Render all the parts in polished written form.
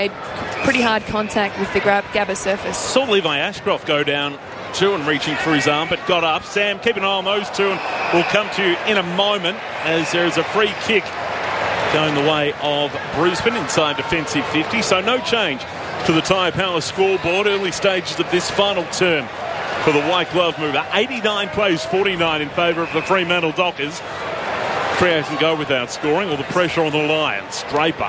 pretty hard contact with the Gabba surface. Saw Levi Ashcroft go down too and reaching for his arm, but got up. Sam, keep an eye on those two, and we'll come to you in a moment as there is a free kick going the way of Brisbane inside defensive 50. So no change to the Tyre Power scoreboard. Early stages of this final term for the white glove mover. 89 plays 49 in favour of the Fremantle Dockers. Freo can go without scoring. All the pressure on the Lions. Draper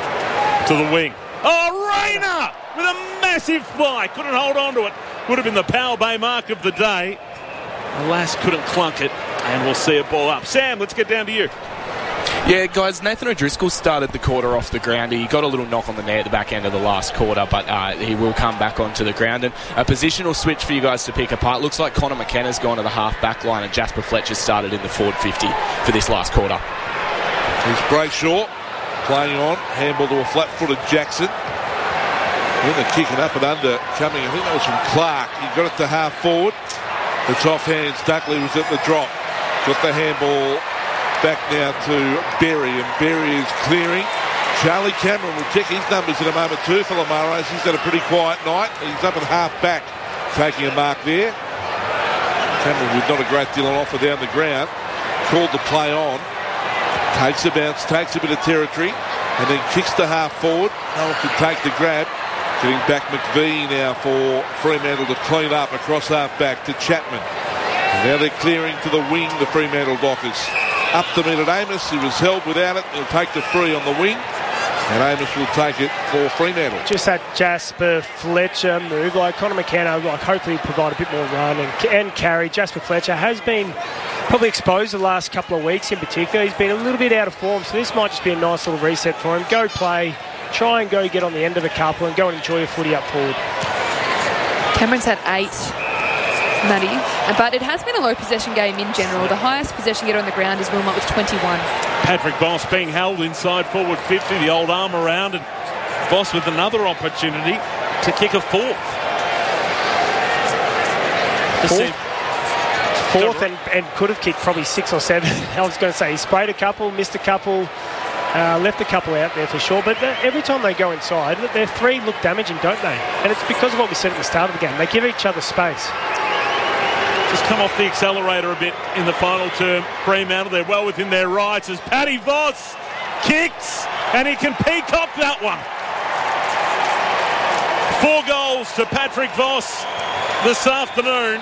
to the wing. Oh, Rayner with a massive fly. Couldn't hold on to it. Would have been the Power Bay mark of the day. Alas, couldn't clunk it. And we'll see a ball up. Sam, let's get down to you. Yeah, guys, Nathan O'Driscoll started the quarter off the ground. He got a little knock on the net at the back end of the last quarter, but he will come back onto the ground. And a positional switch for you guys to pick apart. Looks like Connor McKenna's gone to the half-back line and Jasper Fletcher started in the forward 50 for this last quarter. Here's Brayshaw playing on. Handball to a flat-footed Jackson. Then the kicking up and under coming. I think that was from Clark. He got it to half-forward. It's off hands. Dunkley was at the drop. Got the handball back now to Berry, and Berry is clearing. Charlie Cameron will check his numbers in a moment too for Lamaros. He's had a pretty quiet night. He's up at half back, taking a mark there. Cameron with not a great deal on offer down the ground. Called the play on. Takes a bounce, takes a bit of territory, and then kicks to half forward. No one can take the grab. Getting back McVie now for Fremantle to clean up across half back to Chapman. And now they're clearing to the wing, the Fremantle Dockers. Up to meet at Amos. He was held without it. He'll take the free on the wing. And Amos will take it for Fremantle. Just that Jasper Fletcher move. Like Connor McKenna, hopefully provide a bit more run and carry. Jasper Fletcher has been probably exposed the last couple of weeks in particular. He's been a little bit out of form, so this might just be a nice little reset for him. Go play, try and go get on the end of a couple and go and enjoy your footy up forward. Cameron's had 8. Matty, but it has been a low possession game in general. The highest possession getter on the ground is Wilmot with 21. Patrick Voss being held inside forward 50, the old arm around, and Voss with another opportunity to kick a fourth. Fourth and could have kicked probably 6 or 7. I was going to say he sprayed a couple, missed a couple, left a couple out there for sure. But every time they go inside, their 3 look damaging, don't they? And it's because of what we said at the start of the game. They give each other space. Just come off the accelerator a bit in the final term. Fremantle, they're well within their rights as Paddy Voss kicks, and he can peacock that one. 4 goals to Patrick Voss this afternoon.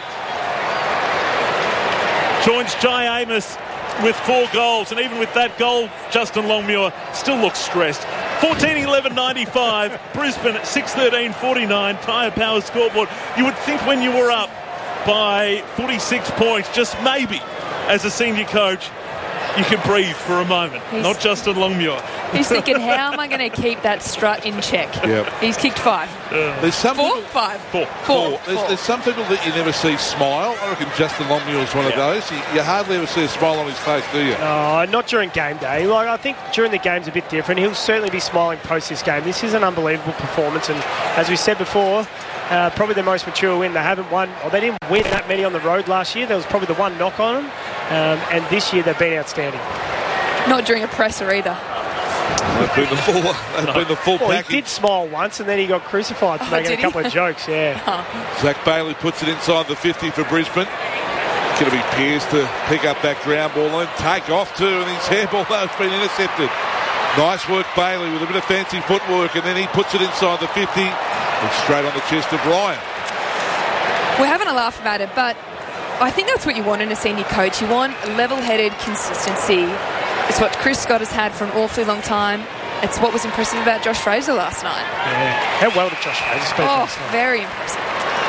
Joins Jai Amos with 4 goals, and even with that goal, Justin Longmuir still looks stressed. 14-11-95, Brisbane at 6-13-49, Tyre Power scoreboard. You would think when you were up by 46 points, just maybe, as a senior coach, you can breathe for a moment. Not Justin Longmuir. He's thinking, how am I going to keep that strut in check? Yep. He's kicked 5. There's some 4? people, 5? 4. There's some people that you never see smile. I reckon Justin Longmuir is one of those. You hardly ever see a smile on his face, do you? No, not during game day. I think during the game's a bit different. He'll certainly be smiling post this game. This is an unbelievable performance, and as we said before, probably the most mature win. They haven't won, or they didn't win that many on the road last year. There was probably the one knock on them, and this year they've been outstanding. Not during a presser either. They've been the full package. He did smile once, and then he got crucified for making a couple of jokes. Yeah. Zach Bailey puts it inside the 50 for Brisbane. Going to be Pearce to pick up that ground ball and take off too, and his handball has been intercepted. Nice work, Bailey, with a bit of fancy footwork, and then he puts it inside the 50. It's straight on the chest of Ryan. We're having a laugh about it, but I think that's what you want in a senior coach. You want level-headed consistency. It's what Chris Scott has had for an awfully long time. It's what was impressive about Josh Fraser last night. Yeah. How well did Josh Fraser play last night? Very impressive.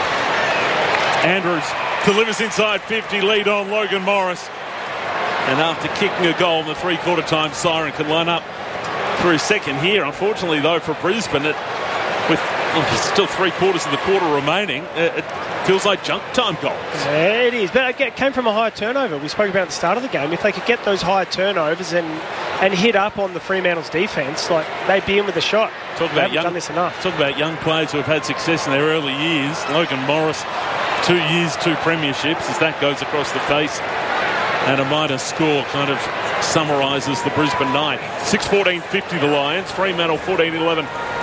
Andrews delivers inside 50, lead on Logan Morris. And after kicking a goal in the three-quarter time, Siren can line up for his second here. Unfortunately, though, for Brisbane, with still 3/4 of the quarter remaining, it feels like junk time goals. Yeah, it is. But it came from a high turnover. We spoke about at the start of the game. If they could get those high turnovers and hit up on the Fremantle's defence, like they'd be in with a shot. Talk about young players who have had success in their early years. Logan Morris, 2 years, 2 premierships, as that goes across the face. And a minor score kind of summarises the Brisbane night. 6-14-50 the Lions. Fremantle 14-11